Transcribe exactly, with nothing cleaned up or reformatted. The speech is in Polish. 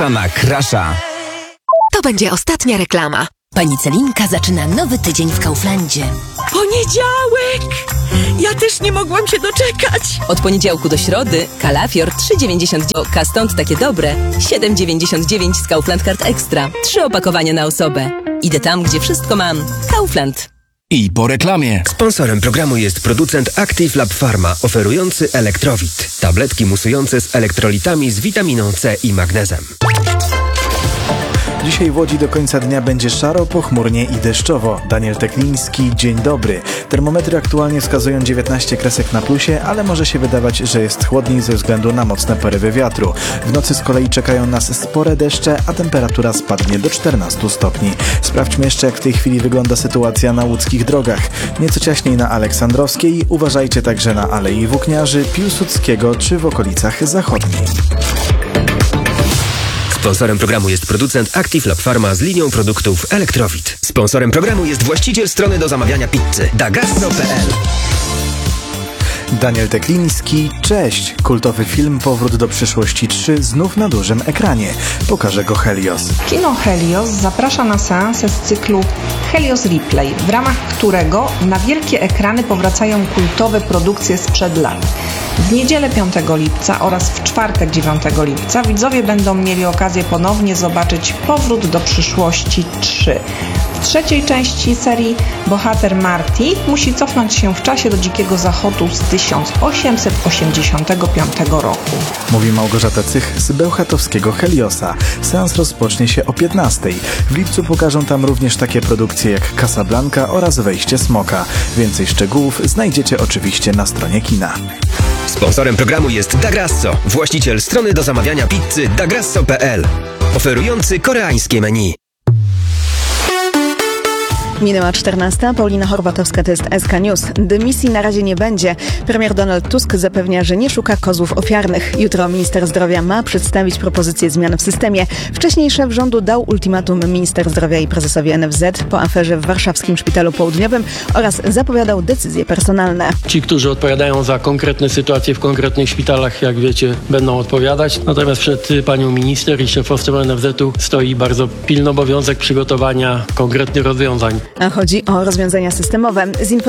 na Crusha. To będzie ostatnia reklama. Pani Celinka zaczyna nowy tydzień w Kauflandzie. Poniedziałek! Ja też nie mogłam się doczekać. Od poniedziałku do środy kalafior trzy dziewięćdziesiąt dziewięć, oka stąd takie dobre siedem dziewięćdziesiąt dziewięć z Kaufland Card Extra. Trzy opakowania na osobę. Idę tam, gdzie wszystko mam. Kaufland. I po reklamie. Sponsorem programu jest producent Active Lab Pharma, oferujący Elektrowit. Tabletki musujące z elektrolitami z witaminą C i magnezem. Dzisiaj w Łodzi do końca dnia będzie szaro, pochmurnie i deszczowo. Daniel Tekliński, dzień dobry. Termometry aktualnie wskazują dziewiętnaście kresek na plusie, ale może się wydawać, że jest chłodniej ze względu na mocne porywy wiatru. W nocy z kolei czekają nas spore deszcze, a temperatura spadnie do czternastu stopni. Sprawdźmy jeszcze, jak w tej chwili wygląda sytuacja na łódzkich drogach. Nieco ciaśniej na Aleksandrowskiej, uważajcie także na Alei Włókniarzy, Piłsudskiego czy w okolicach zachodniej. Sponsorem programu jest producent Active Lab Pharma z linią produktów Elektrowit. Sponsorem programu jest właściciel strony do zamawiania pizzy dagastro kropka pe el. Daniel Tekliński, cześć! Kultowy film Powrót do przyszłości trzy znów na dużym ekranie. Pokaże go Helios. Kino Helios zaprasza na seansę z cyklu Helios Replay, w ramach którego na wielkie ekrany powracają kultowe produkcje sprzed lat. W niedzielę piątego lipca oraz w czwartek dziewiątego lipca widzowie będą mieli okazję ponownie zobaczyć Powrót do przyszłości trzy. W trzeciej części serii bohater Marty musi cofnąć się w czasie do Dzikiego Zachodu z tysiąc osiemset osiemdziesiątego piątego roku. Mówi Małgorzata Cych z bełchatowskiego Heliosa. Seans rozpocznie się o piętnastej. W lipcu pokażą tam również takie produkcje jak Casablanca oraz Wejście Smoka. Więcej szczegółów znajdziecie oczywiście na stronie kina. Sponsorem programu jest Dagrasso, właściciel strony do zamawiania pizzy dagastro kropka pe el, oferujący koreańskie menu. Minęła czternasta. Paulina Horbatowska, to jest S K News. Dymisji na razie nie będzie. Premier Donald Tusk zapewnia, że nie szuka kozłów ofiarnych. Jutro minister zdrowia ma przedstawić propozycje zmian w systemie. Wcześniej szef rządu dał ultimatum minister zdrowia i prezesowi N F Z po aferze w warszawskim Szpitalu Południowym oraz zapowiadał decyzje personalne. Ci, którzy odpowiadają za konkretne sytuacje w konkretnych szpitalach, jak wiecie, będą odpowiadać. Natomiast przed panią minister i szefostwem N F Z-u stoi bardzo pilny obowiązek przygotowania konkretnych rozwiązań. A chodzi o rozwiązania systemowe. Z